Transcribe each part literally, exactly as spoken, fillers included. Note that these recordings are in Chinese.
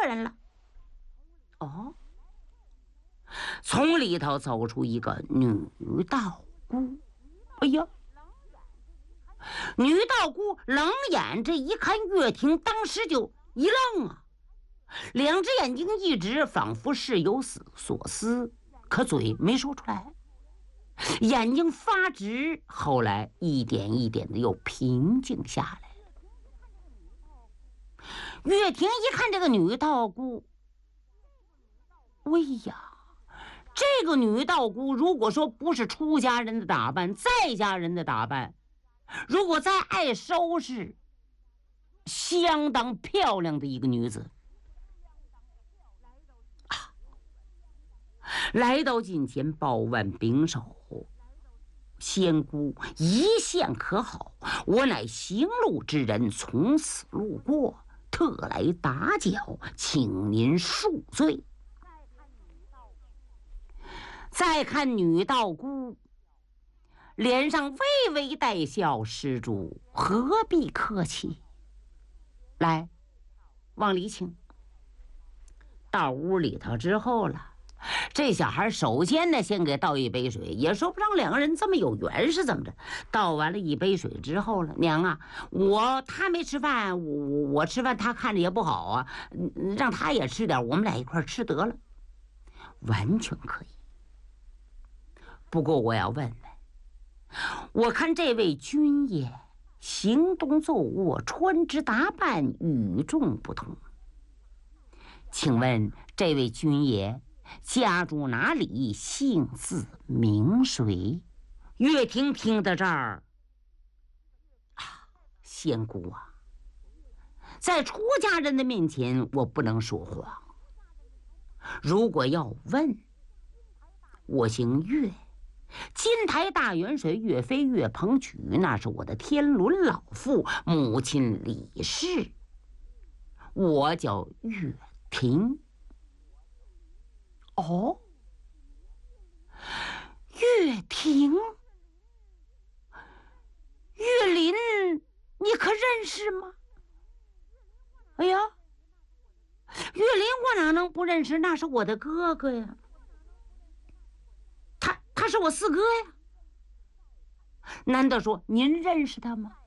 人了。哦，从里头走出一个女道姑。哎呀，女道姑冷眼这一看岳婷，当时就一愣啊，两只眼睛一直仿佛是有所思，可嘴没说出来，眼睛发直，后来一点一点的又平静下来了。岳婷一看这个女道姑，喂呀，这个女道姑如果说不是出家人的打扮，在家人的打扮，如果再爱收拾，相当漂亮的一个女子啊！来到近前，抱腕秉手，仙姑一向可好，我乃行路之人，从此路过，特来打搅，请您恕罪。再看女道姑，脸上微微带笑，施主何必客气？来，往里请。到屋里头之后了，这小孩首先呢，先给倒一杯水，也说不上两个人这么有缘是怎么着。倒完了一杯水之后了，娘啊，我他没吃饭，我我吃饭他看着也不好啊，让他也吃点，我们俩一块吃得了，完全可以。不过我要问问，我看这位君爷行动奏卧，穿着打扮与众不同，请问这位君爷家住哪里，姓字名谁？岳婷听到这儿啊，仙姑啊，在出家人的面前我不能说谎，如果要问，我姓岳，金台大元帅岳飞岳鹏举，那是我的天伦老父，母亲李氏，我叫岳婷。哦，岳婷，岳林，你可认识吗？哎呀，岳林我哪能不认识？那是我的哥哥呀，他他是我四哥呀。难道说您认识他吗？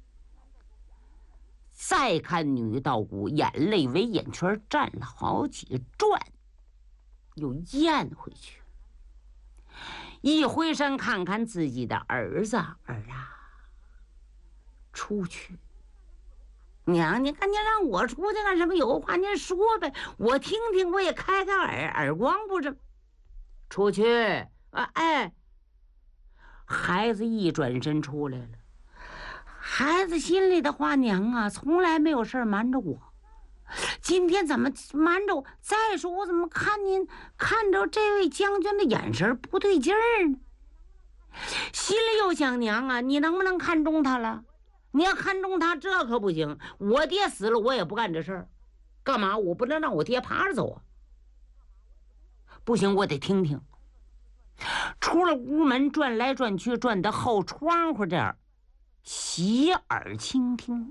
再看女道姑，眼泪围眼圈站了好几转，又咽回去，一回身看看自己的儿子，儿啊，出去。娘，你看你让我出去干什么？有话您说呗，我听听，我也开开耳，耳光不是？出去啊！哎，孩子一转身出来了，孩子心里的话，娘啊，从来没有事瞒着我，今天怎么瞒着我？再说我怎么看您看着这位将军的眼神不对劲儿呢？心里又想，娘啊，你能不能看中他了？你要看中他，这可不行。我爹死了，我也不干这事儿。干嘛？我不能让我爹爬着走啊！不行，我得听听。出了屋门，转来转去，转到后窗户这儿，洗耳倾听。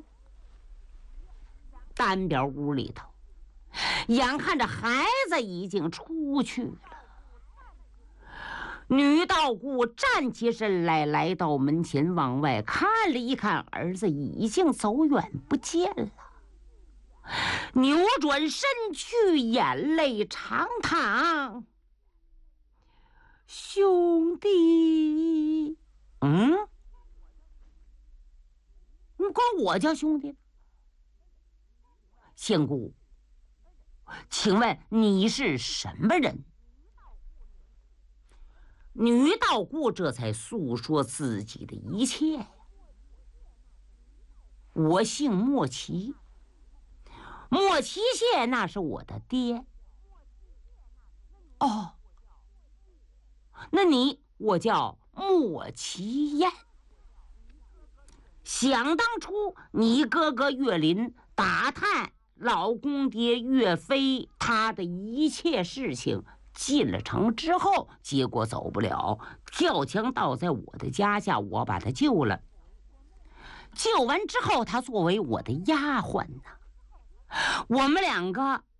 单边屋里头，眼看着孩子已经出去了，女道姑站起身来，来到门前，往外看了一看，儿子已经走远不见了，扭转身去，眼泪长淌。兄弟，嗯，你管我叫兄弟？仙姑，请问你是什么人？女道姑这才诉说自己的一切。我姓莫奇，莫奇谢那是我的爹。哦，那你我叫莫奇燕。想当初你哥哥岳林打探老公爹岳飞他的一切事情，进了城之后，结果走不了，跳墙倒在我的家下，我把他救了。救完之后，他作为我的丫鬟呢，我们两个